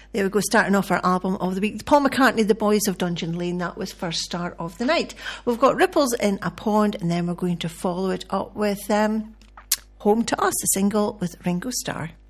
There we go, starting off our album of the week. Paul McCartney, The Boys of Dungeon Lane. That was first start of the night. We've got Ripples in a Pond, and then we're going to follow it up with Home to Us, a single with Ringo Starr.